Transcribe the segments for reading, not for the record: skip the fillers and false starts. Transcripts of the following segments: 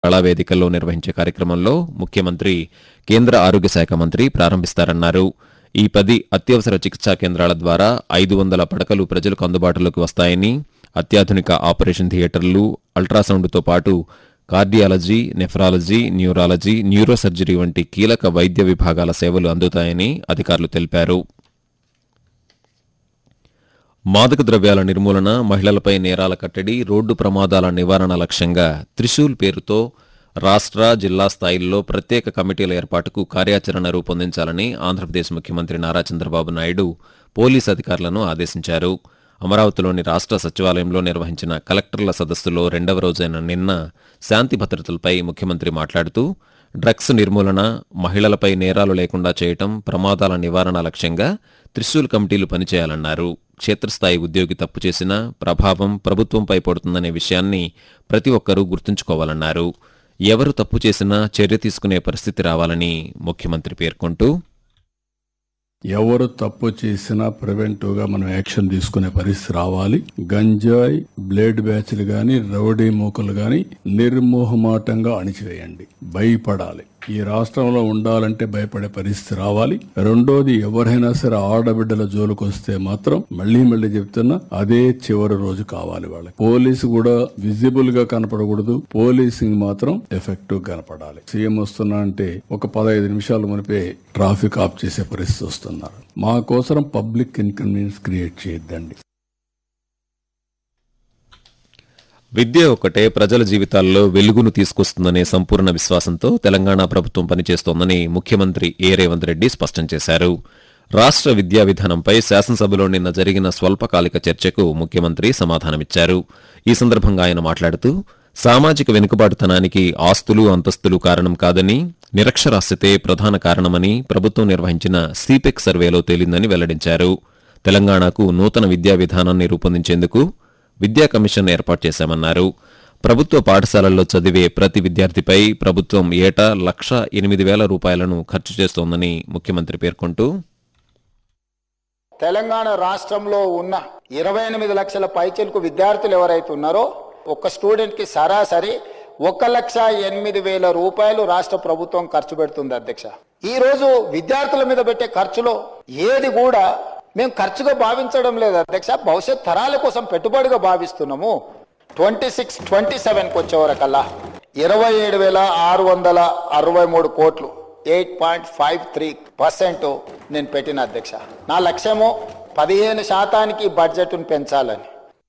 కళావేదికల్లో నిర్వహించే కార్యక్రమంలో ముఖ్యమంత్రి కేంద్ర ఆరోగ్య శాఖ మంత్రి ప్రారంభిస్తారన్నారు. ఈ 10 అత్యవసర చికిత్సా కేంద్రాల ద్వారా 500 పడకలు ప్రజలకు అందుబాటులోకి వస్తాయని, అత్యాధునిక ఆపరేషన్ థియేటర్లు, అల్ట్రాసౌండ్తో పాటు కార్డియాలజీ, నెఫ్రాలజీ, న్యూరాలజీ, న్యూరోసర్జరీ వంటి కీలక వైద్య విభాగాల సేవలు అందుతాయని అధికారులు తెలిపారు. మాదక ద్రవ్యాల నిర్మూలన, మహిళలపై నేరాల కట్టడి, రోడ్డు ప్రమాదాల నివారణ లక్ష్యంగా త్రిశూల్ పేరుతో రాష్ట్ర, జిల్లా స్థాయిల్లో ప్రత్యేక కమిటీల ఏర్పాటుకు కార్యాచరణ రూపొందించాలని ఆంధ్రప్రదేశ్ ముఖ్యమంత్రి నారా చంద్రబాబు నాయుడు పోలీసు అధికారులను ఆదేశించారు. అమరావతిలోని రాష్ట్ర సచివాలయంలో నిర్వహించిన కలెక్టర్ల సదస్సులో 2వ రోజైన నిన్న శాంతి భద్రతలపై ముఖ్యమంత్రి మాట్లాడుతూ, డ్రగ్స్ నిర్మూలన, మహిళలపై నేరాలు లేకుండా చేయటం, ప్రమాదాల నివారణ లక్ష్యంగా త్రిశూల్ కమిటీలు పనిచేయాలన్నారు. క్షేత్రస్థాయి ఉద్యోగి తప్పు చేసినా ప్రభావం ప్రభుత్వంపై పడుతుందనే విషయాన్ని ప్రతి ఒక్కరూ గుర్తుంచుకోవాలన్నారు. ఎవరు తప్పు చేసినా చర్య తీసుకునే పరిస్థితి రావాలని ముఖ్యమంత్రి పేర్కొంటూ, ఎవరు తప్పు చేసినా ప్రివెంటివ్ గా మనం యాక్షన్ తీసుకునే పరిస్థితి రావాలి. గంజాయి, బ్లేడ్ బ్యాచ్లు గాని, రౌడీ మూకలు గాని నిర్మోహమాటంగా అణిచివేయండి. భయపడాలి. ఈ రాష్ట్రంలో ఉండాలంటే భయపడే పరిస్థితి రావాలి. రెండోది, ఎవరైనా సరే ఆడబిడ్డల జోలికి వస్తే మాత్రం మళ్లీ చెప్తున్నా, అదే చివరి రోజు కావాలి వాళ్ళకి. పోలీసు కూడా విజిబుల్ గా కనపడకూడదు, పోలీసింగ్ మాత్రం ఎఫెక్టివ్ కనపడాలి. సీఎం వస్తున్నా అంటే ఒక 15 నిమిషాలు మునిపే ట్రాఫిక్ ఆఫ్ చేసే పరిస్థితి వస్తున్నారు. మా కోసం పబ్లిక్ ఇన్కన్వీనియన్స్ క్రియేట్ చేయొద్దండి. విద్య ఒక్కటే ప్రజల జీవితాల్లో వెలుగును తీసుకొస్తుందనే సంపూర్ణ విశ్వాసంతో తెలంగాణ ప్రభుత్వం పనిచేస్తోందని ముఖ్యమంత్రి రేవంత్ రెడ్డి స్పష్టం చేశారు. రాష్ట్ర విద్యా విధానంపై శాసనసభలో నిన్న జరిగిన స్వల్పకాలిక చర్చకు ముఖ్యమంత్రి సమాధానమిచ్చారు. ఈ సందర్భంగా ఆయన మాట్లాడుతూ, సామాజిక వెనుకబాటుతనానికి ఆస్తులు, అంతస్తులు కారణం కాదని, నిరక్షరాస్యతే ప్రధాన కారణమని ప్రభుత్వం నిర్వహించిన సిపెక్ సర్వేలో తేలిందని వెల్లడించారు. తెలంగాణకు నూతన విద్యా విధానాన్ని రూపొందించేందుకు విద్యా కమిషన్ ఏర్పాటు చేశామన్నారు. ప్రభుత్వ పాఠశాలల్లో చదివే ప్రతి విద్యార్థిపై ప్రభుత్వం ఏటా 1,08,000 రూపాయలను ఖర్చు చేస్తోందని ముఖ్యమంత్రి పేర్కొంటూ, తెలంగాణ రాష్ట్రంలో ఉన్న 28 లక్షల పైచిలకు విద్యార్థులు ఎవరైతే ఉన్నారో ఒక స్టూడెంట్ కి సరాసరి 1,08,000 రూపాయలు రాష్ట్ర ప్రభుత్వం ఖర్చు పెడుతుంది అధ్యక్ష. ఈ రోజు విద్యార్థుల మీద పెట్టే ఖర్చులో ఏది కూడా మేము ఖర్చుగా భావించడం లేదు అధ్యక్ష, భవిష్యత్ తరాల కోసం పెట్టుబడిగా భావిస్తున్నాము. 26-27కి వచ్చే వరకల్లా 27,663 కోట్లు, 8.53% నేను పెట్టిన అధ్యక్ష. నా లక్ష్యము 15% బడ్జెట్ను పెంచాలని.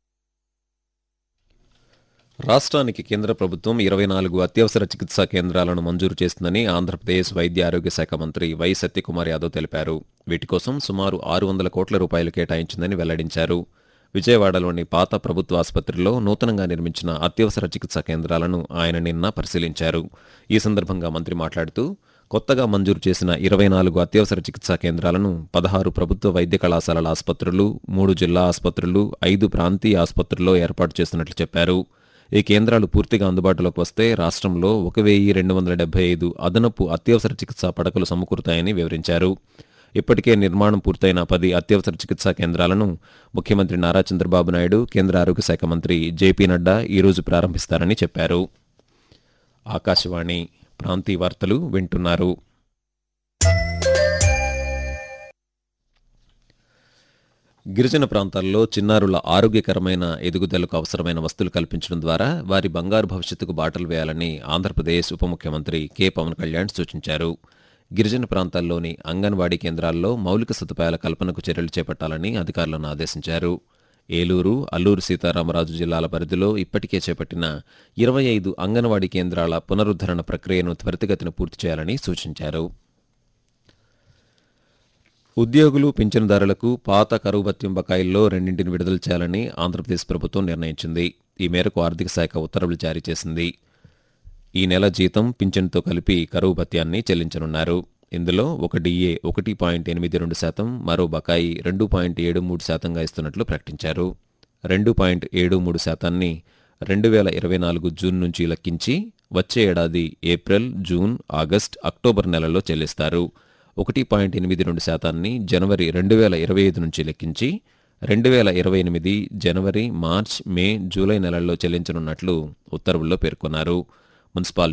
రాష్ట్రానికి కేంద్ర ప్రభుత్వం 24 అత్యవసర చికిత్సా కేంద్రాలను మంజూరు చేస్తుందని ఆంధ్రప్రదేశ్ వైద్య ఆరోగ్య శాఖ మంత్రి వై సత్యకుమార్ యాదవ్ తెలిపారు. వీటి కోసం సుమారు 600 కోట్ల రూపాయలు కేటాయించిందని వెల్లడించారు. విజయవాడలోని పాత ప్రభుత్వ ఆసుపత్రిలో నూతనంగా నిర్మించిన అత్యవసర చికిత్సా కేంద్రాలను ఆయన నిన్న పరిశీలించారు. ఈ సందర్భంగా మంత్రి మాట్లాడుతూ, కొత్తగా మంజూరు చేసిన 24 అత్యవసర చికిత్సా కేంద్రాలను 16 ప్రభుత్వ వైద్య కళాశాలల ఆసుపత్రులు, 3 జిల్లా ఆసుపత్రులు, 5 ప్రాంతీయ ఆసుపత్రుల్లో ఏర్పాటు చేస్తున్నట్లు చెప్పారు. ఈ కేంద్రాలు పూర్తిగా అందుబాటులోకి వస్తే రాష్ట్రంలో 1,275 అదనపు అత్యవసర చికిత్సా పడకలు సమకూరుతాయని వివరించారు. ఇప్పటికే నిర్మాణం పూర్తయిన 10 అత్యవసర చికిత్సా కేంద్రాలను ముఖ్యమంత్రి నారా చంద్రబాబు నాయుడు, కేంద్ర ఆరోగ్య శాఖ మంత్రి జేపీ నడ్డా ఈరోజు ప్రారంభిస్తారని చెప్పారు. ఆకాశవాణి ప్రాంతీయ వార్తలు వింటున్నారు. గిరిజన ప్రాంతాల్లో చిన్నారుల ఆరోగ్యకరమైన ఎదుగుదలకు అవసరమైన వస్తువులు కల్పించడం ద్వారా వారి బంగారు భవిష్యత్తుకు బాటలు వేయాలని ఆంధ్రప్రదేశ్ ఉప ముఖ్యమంత్రి కె పవన్ కళ్యాణ్ సూచించారు. గిరిజన ప్రాంతాల్లోని అంగన్వాడీ కేంద్రాల్లో మౌలిక సదుపాయాల కల్పనకు చర్యలు చేపట్టాలని అధికారులను ఆదేశించారు. ఏలూరు, అల్లూరు సీతారామరాజు జిల్లాల పరిధిలో ఇప్పటికే చేపట్టిన 25 అంగన్వాడీ కేంద్రాల పునరుద్ధరణ ప్రక్రియను త్వరితగతిన పూర్తి చేయాలని సూచించారు. ఉద్యోగులు, పింఛనుదారులకు పాత కరువు భత్యం బకాయిల్లో 2 విడుదల చేయాలని ఆంధ్రప్రదేశ్ ప్రభుత్వం నిర్ణయించింది. ఈ మేరకు ఆర్థిక శాఖ ఉత్తర్వులు జారీ చేసింది. ఈ నెల జీతం, పింఛన్తో కలిపి కరువు భత్యాన్ని చెల్లించనున్నారు. ఇందులో ఒక డిఏ 1.82%, మరో బకాయి 2.73%గా ఇస్తున్నట్లు ప్రకటించారు. 2.73%ని 2024 జూన్ నుంచి లెక్కించి వచ్చే ఏడాది ఏప్రిల్, జూన్, ఆగస్టు, అక్టోబర్ నెలల్లో చెల్లిస్తారు. 1.82%ని జనవరి 2025 నుంచి లెక్కించి 2028 జనవరి, మార్చ్, మే, జూలై నెలల్లో చెల్లించనున్నట్లు ఉత్తర్వుల్లో పేర్కొన్నారు. మున్సిపల్